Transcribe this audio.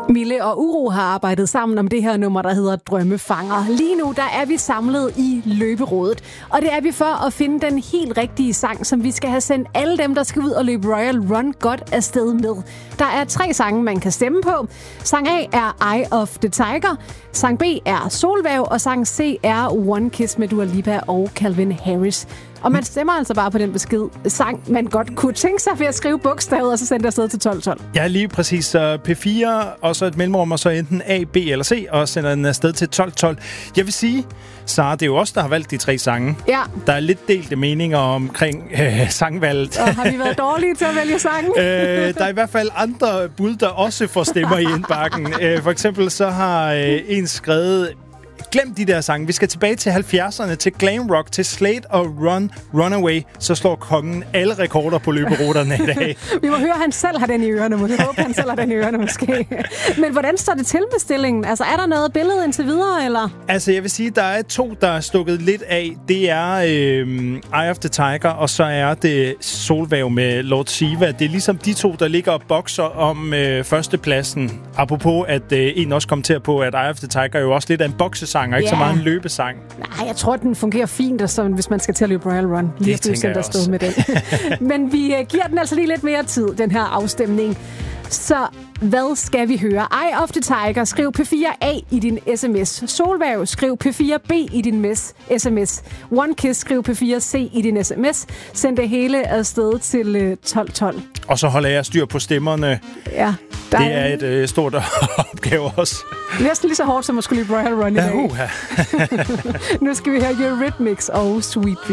Mille og Uro har arbejdet sammen om det her nummer, der hedder Drømmefanger. Lige nu der er vi samlet i løberådet, og det er vi for at finde den helt rigtige sang, som vi skal have sendt alle dem, der skal ud og løbe Royal Run godt afsted med. Der er 3 sange, man kan stemme på. Sang A er Eye of the Tiger, sang B er Solvæv, og sang C er One Kiss med Dua Lipa og Calvin Harris. Og man stemmer altså bare på den besked sang, man godt kunne tænke sig ved at skrive bogstavet, og så sende det afsted til 1212. Ja, lige præcis. Så P4, og så et mellemrum, og så enten A, B eller C, og sender den afsted til 1212. Jeg vil sige, Sara, det er jo os, der har valgt de 3 sange. Ja. Der er lidt delte meninger omkring sangvalget. Og har vi været dårlige til at vælge sange? Der er i hvert fald andre bud, der også får stemmer i indbakken. For eksempel så har en skrevet... Glem de der sange. Vi skal tilbage til 70'erne, til glam rock, til Slade og Runaway. Så slår kongen alle rekorder på løberuterne i dag. Vi må høre, at han selv har den i ørerne. Vi håber, han selv har den i ørerne måske. Men hvordan står det til med stillingen? Altså, er der noget billede indtil videre, eller? Altså, jeg vil sige, der er 2, der er stukket lidt af. Det er Eye of the Tiger, og så er det Solvæv med Lord Siva. Det er ligesom de 2, der ligger og bokser om førstepladsen. Apropos, at en også kommenterer på, at Eye of the Tiger er jo også lidt af en boksesang, og ikke så meget en løbesang. Nej, jeg tror, den fungerer fint, altså, hvis man skal til at løbe Royal Run. Lige det tænker jeg også. Med den. Men vi giver den altså lige lidt mere tid, den her afstemning. Så hvad skal vi høre? Eye of the Tiger, skriv P4A i din sms. Solvæv, skriv P4B i din sms. One Kiss, skriv P4C i din sms. Send det hele afsted til 1212. Og så holder jeg styr på stemmerne. Ja. Det er et stort opgave også. Næsten lige så hårdt, som at skulle løbe Royal Run i dag. Nu skal vi høre Eurythmics og Sweet Dreams.